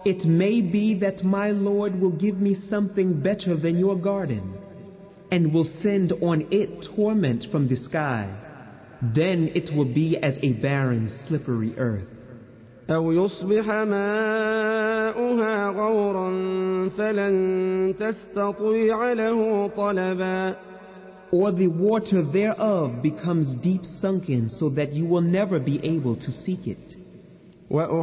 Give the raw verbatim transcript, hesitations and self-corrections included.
It may be that my Lord will give me something better than your garden, and will send on it torment from the sky. Then it will be as a barren, slippery earth. أو يصبح ماؤها غورا فلن تستطيع له طلبا. Or the water thereof becomes deep sunken so that you will never be able to seek it.